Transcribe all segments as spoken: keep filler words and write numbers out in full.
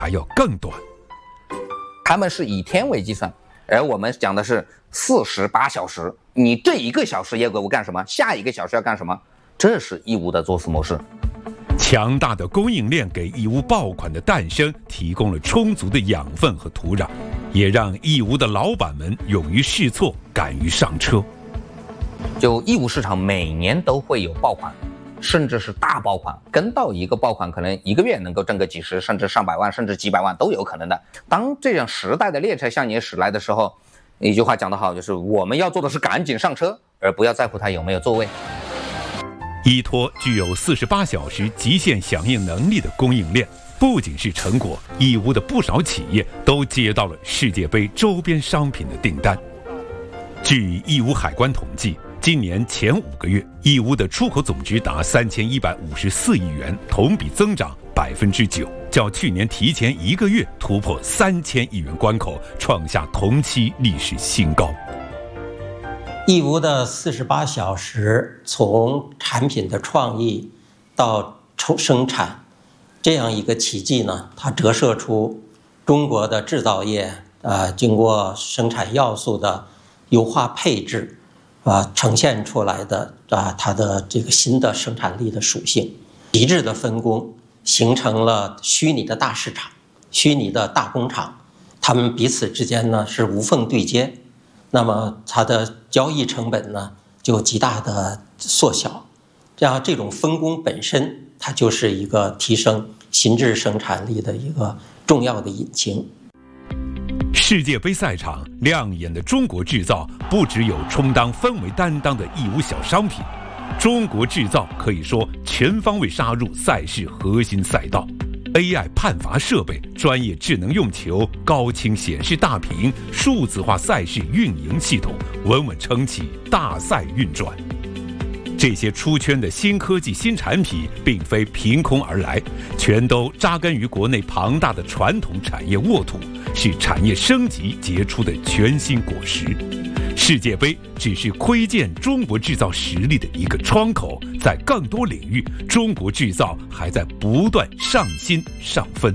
还要更短。 他们是以天为计算，而我们讲的是四十八小时。你这一个小时要给我干什么？下一个小时要干什么？这是义乌的做事模式。 强大的供应链给义乌爆款的诞生提供了充足的养分和土壤，也让义乌的老板们勇于试错，敢于上车。 就义乌市场每年都会有爆款，甚至是大爆款，跟到一个爆款可能一个月能够挣个几十甚至上百万甚至几百万都有可能的。当这样时代的列车向你驶来的时候，一句话讲得好，就是我们要做的是赶紧上车，而不要在乎它有没有座位。 依托具有四十八小时极限响应能力的供应链，不仅是成果，义乌的不少企业都接到了世界杯周边商品的订单。据义乌海关统计，今年前五个月，义乌的出口总值达三千一百五十四亿元，同比增长百分之九，较去年提前一个月突破三千亿元关口，创下同期历史新高。 义乌的四十八小时，从产品的创意到生产，这样一个奇迹呢，它折射出中国的制造业，呃，经过生产要素的优化配置，啊、呃，呈现出来的啊、呃，它的这个新的生产力的属性，极致的分工，形成了虚拟的大市场、虚拟的大工厂，它们彼此之间呢是无缝对接。那么它的交易成本呢就极大的缩小，这样这种分工本身它就是一个提升新质生产力的一个重要的引擎。 世界杯赛场亮眼的中国制造，不只有充当氛围担当的义乌小商品，中国制造可以说全方位杀入赛事核心赛道。A I 判罚设备、专业智能用球、高清显示大屏、数字化赛事运营系统，稳稳撑起大赛运转。这些出圈的新科技新产品并非凭空而来，全都扎根于国内庞大的传统产业沃土，是产业升级结出的全新果实。世界杯只是窥见中国制造实力的一个窗口，在更多领域，中国制造还在不断上新上分。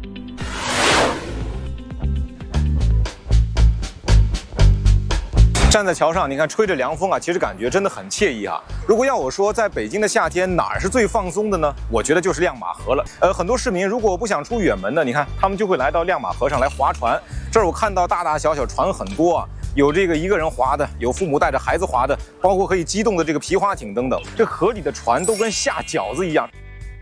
站在桥上，你看吹着凉风啊，其实感觉真的很惬意啊。如果要我说，在北京的夏天哪儿是最放松的呢？我觉得就是亮马河了。呃，很多市民如果不想出远门呢，你看他们就会来到亮马河上来划船。这儿我看到大大小小船很多啊，有这个一个人划的，有父母带着孩子划的，包括可以机动的这个皮划艇等等。这河里的船都跟下饺子一样。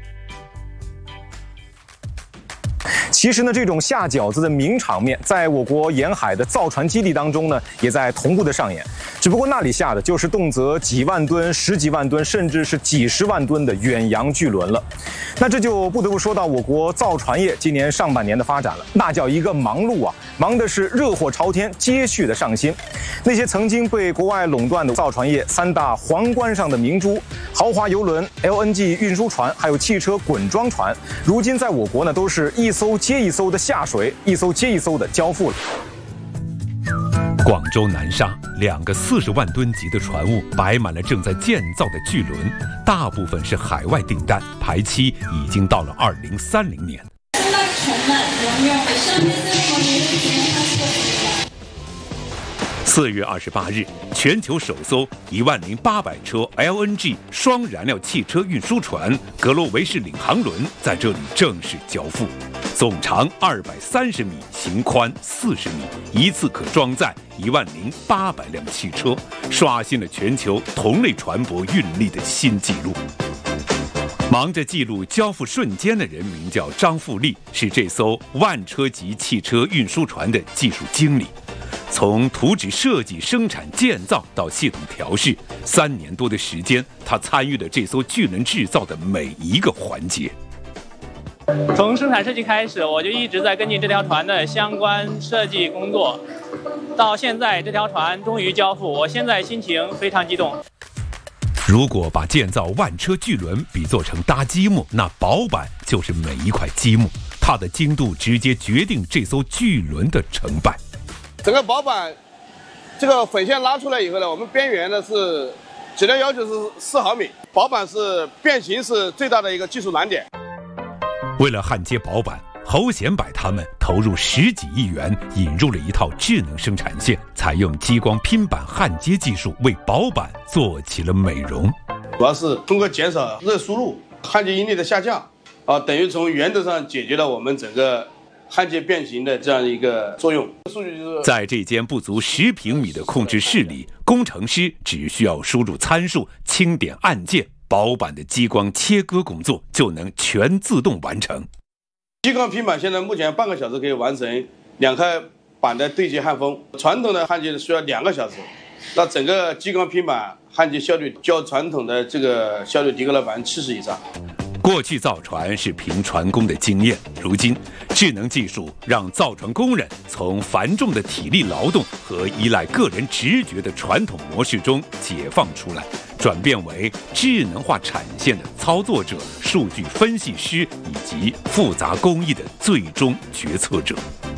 其实呢，这种下饺子的名场面，在我国沿海的造船基地当中呢，也在同步的上演。只不过那里下的就是动辄几万吨、十几万吨，甚至是几十万吨的远洋巨轮了。那这就不得不说到我国造船业今年上半年的发展了，那叫一个忙碌啊，忙的是热火朝天，接续的上新。那些曾经被国外垄断的造船业三大皇冠上的明珠，豪华邮轮、L N G 运输船，还有汽车滚装船，如今在我国呢，都是一艘接一艘的下水，一艘接一艘的交付了。 广州南沙两个四十万吨级的船坞摆满了正在建造的巨轮，大部分是海外订单，排期已经到了二零三零年。四月二十八日，全球首艘一万零八百车 L N G 双燃料汽车运输船格罗维士领航轮在这里正式交付。总长二百三十米，行宽四十米，一次可装载一万零八百辆汽车，刷新了全球同类船舶运力的新纪录。忙着记录交付瞬间的人名叫张富利，是这艘万车级汽车运输船的技术经理。从图纸设计、生产、建造到系统调试，三年多的时间，他参与了这艘巨轮制造的每一个环节。 从生产设计开始，我就一直在跟进这条船的相关设计工作，到现在这条船终于交付，我现在心情非常激动。 如果把建造万车巨轮比作成搭积木，那薄板就是每一块积木，它的精度直接决定这艘巨轮的成败。 整个薄板这个粉线拉出来以后呢，我们边缘呢是质量要求是四毫米，薄板是变形是最大的一个技术难点。 为了焊接薄板， 侯显柏他们投入十几亿元，引入了一套智能生产线，采用激光拼板焊接技术，为薄板做起了美容。 主要是通过减少热输入、焊接应力的下降，啊，等于从源头上解决了我们整个焊接变形的这样一个作用。数据就是， 在这间不足十平米的控制室里，工程师只需要输入参数，轻点按键，薄板的激光切割工作就能全自动完成。 激光拼板现在目前半个小时可以完成两块板的对接焊封，传统的焊接需要两个小时，那整个激光拼板焊接效率较传统的这个效率提高了百分之七十以上。 过去造船是凭船工的经验，如今智能技术让造船工人从繁重的体力劳动和依赖个人直觉的传统模式中解放出来，转变为智能化产线的操作者、数据分析师以及复杂工艺的最终决策者。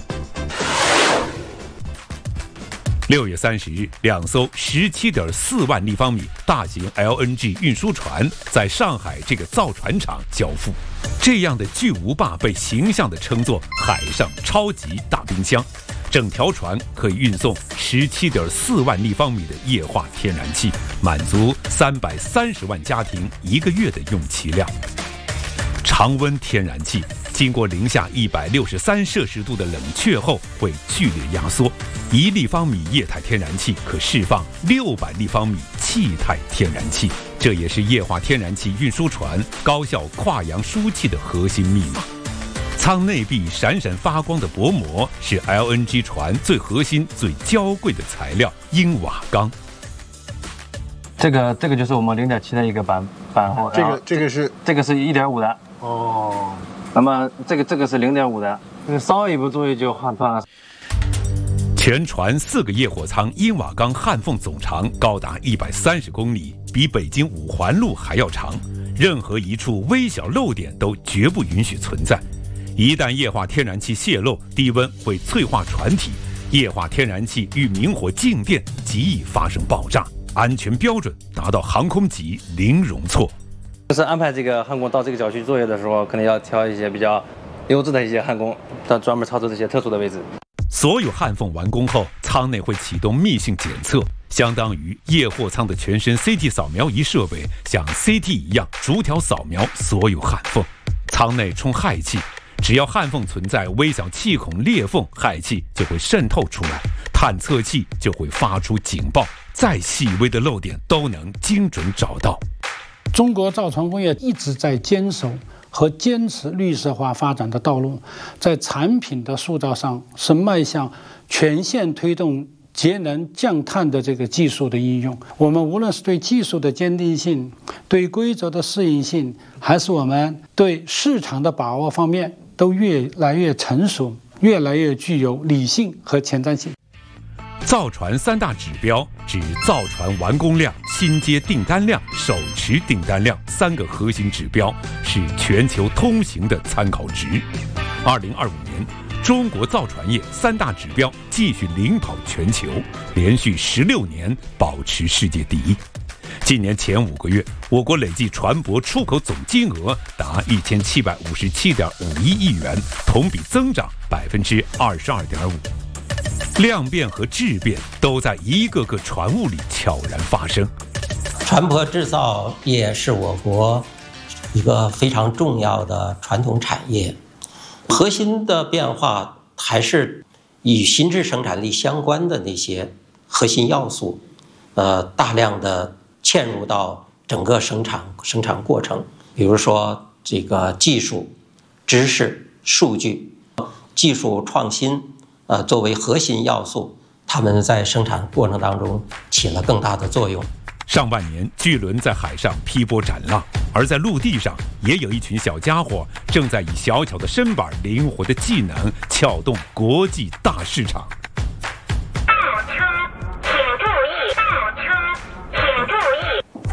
六月三十日，两艘十七点四万立方米大型 L N G 运输船在上海这个造船厂交付。这样的巨无霸被形象地称作海上超级大冰箱，整条船可以运送十七点四万立方米的液化天然气，满足三百三十万家庭一个月的用气量。常温天然气经过零下一百六十三摄氏度的冷却后会剧烈压缩，一立方米液态天然气可释放六百立方米气态天然气，这也是液化天然气运输船高效跨洋输气的核心密码。舱内壁闪闪发光的薄膜是 L N G 船最核心、最娇贵的材料——英瓦钢。 这个这个就是我们零点七的一个板板厚， 这个这个是这个是一点五的哦。 那么这个这个是零点五的，稍一不注意就焊断了。 全船四个液货舱英瓦钢焊缝总长高达一百三十公里，比北京五环路还要长。任何一处微小漏点都绝不允许存在。一旦液化天然气泄漏，低温会脆化船体，液化天然气遇明火静电极易发生爆炸。安全标准达到航空级零容错。 就是安排这个焊工到这个角区作业的时候，可能要挑一些比较优质的一些焊工，他专门操作这些特殊的位置。 所有焊缝完工后，舱内会启动密性检测，相当于液货舱的全身 C T 扫描仪设备像 C T 一样逐条扫描所有焊缝。舱内充氦气，只要焊缝存在微小气孔裂缝，氦气就会渗透出来，探测器就会发出警报，再细微的漏点都能精准找到。 中国造船工业一直在坚守和坚持绿色化发展的道路，在产品的塑造上是迈向全线推动节能降碳的这个技术的应用。我们无论是对技术的坚定性、对规则的适应性，还是我们对市场的把握方面，都越来越成熟，越来越具有理性和前瞻性。 造船三大指标指造船完工量、新接订单量、手持订单量三个核心指标，是全球通行的参考值。二零二五年，中国造船业三大指标继续领跑全球，连续十六年保持世界第一。今年前五个月，我国累计船舶出口总金额达一千七百五十七点五一亿元，同比增长百分之二十二点五。量变和质变都在一个个船坞里悄然发生。 船舶制造业是我国一个非常重要的传统产业，核心的变化还是与新质生产力相关的那些核心要素，呃，大量的嵌入到整个生产生产过程，比如说这个技术、知识、数据、技术创新。呃，作为核心要素，他们在生产过程当中起了更大的作用。 上半年，巨轮在海上劈波斩浪，而在陆地上，也有一群小家伙正在以小巧的身板、灵活的技能撬动国际大市场。 倒车，请注意！倒车，请注意！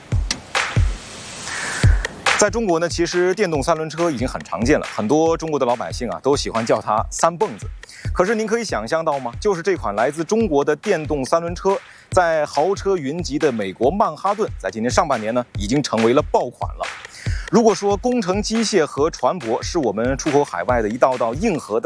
在中国呢，其实电动三轮车已经很常见了，很多中国的老百姓啊都喜欢叫它三蹦子。可是您可以想象到吗？就是这款来自中国的电动三轮车，在豪车云集的美国曼哈顿，在今年上半年呢，已经成为了爆款了。 如果说工程机械和船舶是我们出口海外的一道道硬核的